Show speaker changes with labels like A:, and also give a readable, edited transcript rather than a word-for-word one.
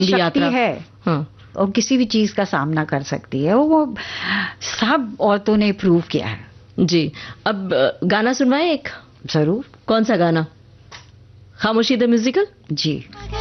A: शक्ति है।
B: हाँ।
A: और किसी भी चीज का सामना कर सकती है, वो सब औरतों ने प्रूव किया है।
B: जी, अब गाना सुनवाएं एक?
A: जरूर।
B: कौन सा गाना? खामोशी द म्यूजिकल?
A: जी।